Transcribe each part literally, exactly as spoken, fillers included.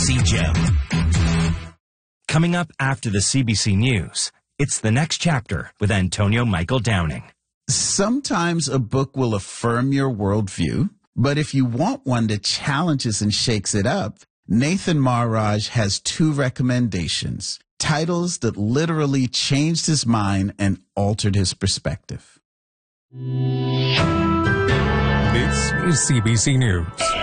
C Gem. Coming up after the C B C News, it's The Next Chapter with Antonio Michael Downing. Sometimes a book will affirm your worldview, but if you want one that challenges and shakes it up, Nathan Maharaj has two recommendations, titles that literally changed his mind and altered his perspective. This is C B C News.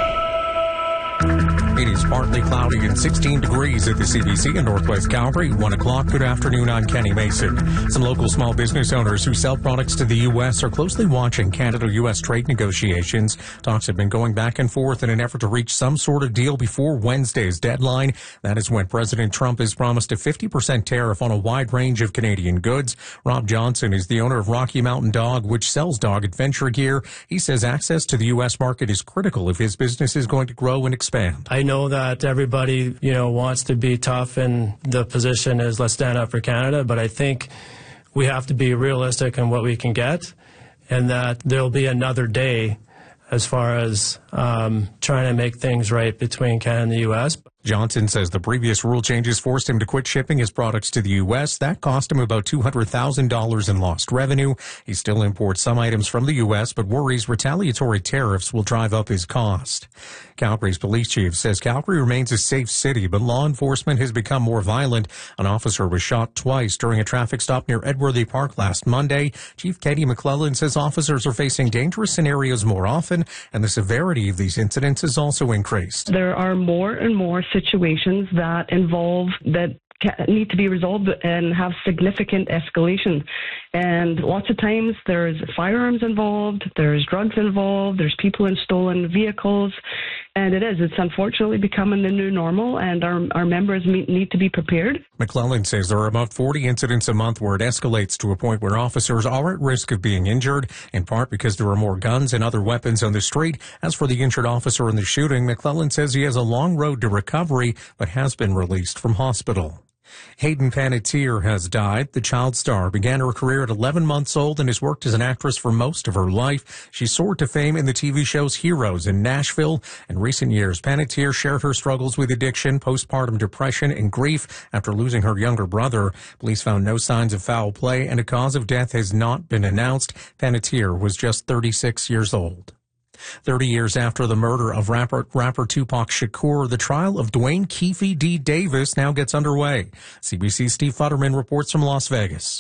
It is partly cloudy and sixteen degrees at the C B C in Northwest Calgary. one o'clock. Good afternoon. I'm Kenny Mason. Some local small business owners who sell products to the U S are closely watching Canada-U S trade negotiations. Talks have been going back and forth in an effort to reach some sort of deal before Wednesday's deadline. That is when President Trump has promised a fifty percent tariff on a wide range of Canadian goods. Rob Johnson is the owner of Rocky Mountain Dog, which sells dog adventure gear. He says access to the U S market is critical if his business is going to grow and expand. I know that everybody, you know, wants to be tough, and the position is let's stand up for Canada, but I think we have to be realistic in what we can get, and that there'll be another day as far as um, trying to make things right between Canada and the U S Johnson says the previous rule changes forced him to quit shipping his products to the U S That cost him about two hundred thousand dollars in lost revenue. He still imports some items from the U S, but worries retaliatory tariffs will drive up his cost. Calgary's police chief says Calgary remains a safe city, but law enforcement has become more violent. An officer was shot twice during a traffic stop near Edworthy Park last Monday. Chief Katie McClellan says officers are facing dangerous scenarios more often, and the severity of these incidents has also increased. There are more and more situations that involve that need to be resolved and have significant escalation. And lots of times there's firearms involved, there's drugs involved, there's people in stolen vehicles. And it is. It's unfortunately becoming the new normal, and our, our members need to be prepared. McClellan says there are about forty incidents a month where it escalates to a point where officers are at risk of being injured, in part because there are more guns and other weapons on the street. As for the injured officer in the shooting, McClellan says he has a long road to recovery, but has been released from hospital. Hayden Panettiere has died. The child star began her career at eleven months old and has worked as an actress for most of her life. She soared to fame in the T V shows Heroes in Nashville. In recent years, Panettiere shared her struggles with addiction, postpartum depression, and grief after losing her younger brother. Police found no signs of foul play, and a cause of death has not been announced. Panettiere was just thirty-six years old. Thirty years after the murder of rapper, rapper Tupac Shakur, the trial of Dwayne Keefe D. Davis now gets underway. C B C's Steve Futterman reports from Las Vegas.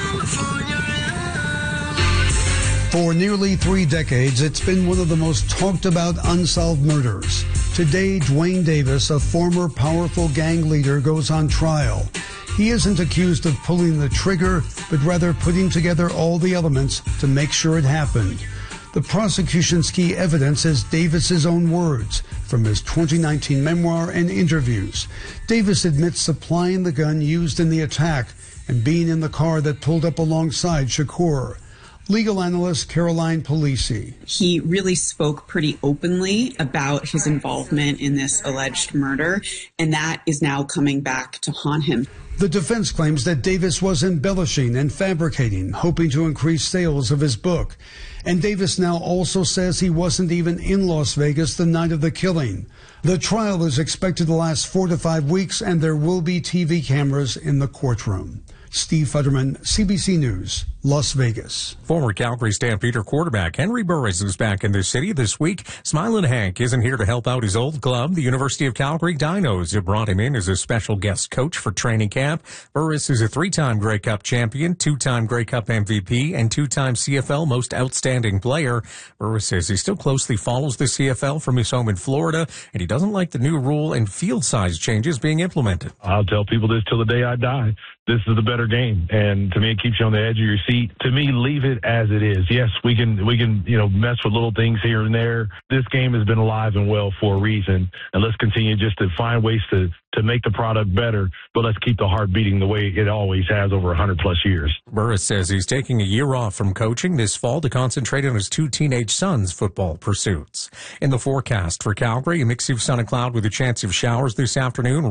For nearly three decades, it's been one of the most talked about unsolved murders. Today, Dwayne Davis, a former powerful gang leader, goes on trial. He isn't accused of pulling the trigger, but rather putting together all the elements to make sure it happened. The prosecution's key evidence is Davis's own words from his twenty nineteen memoir and interviews. Davis admits supplying the gun used in the attack and being in the car that pulled up alongside Shakur. Legal analyst Caroline Polisi. He really spoke pretty openly about his involvement in this alleged murder, and that is now coming back to haunt him. The defense claims that Davis was embellishing and fabricating, hoping to increase sales of his book. And Davis now also says he wasn't even in Las Vegas the night of the killing. The trial is expected to last four to five weeks, and there will be T V cameras in the courtroom. Steve Futterman, C B C News, Las Vegas. Former Calgary Stampeder quarterback Henry Burris is back in the city this week. Smilin' Hank isn't here to help out his old club. The University of Calgary Dinos have brought him in as a special guest coach for training camp. Burris is a three-time Grey Cup champion, two-time Grey Cup M V P, and two-time C F L Most Outstanding Player. Burris says he still closely follows the C F L from his home in Florida, and he doesn't like the new rule and field size changes being implemented. I'll tell people this till the day I die. This is the better game, and to me, it keeps you on the edge of your seat. To me, leave it as it is. Yes, we can, we can, you know, mess with little things here and there. This game has been alive and well for a reason, and let's continue just to find ways to, to make the product better, but let's keep the heart beating the way it always has over one hundred plus years. Burris says he's taking a year off from coaching this fall to concentrate on his two teenage sons' football pursuits. In the forecast for Calgary, a mix of sun and cloud with a chance of showers this afternoon.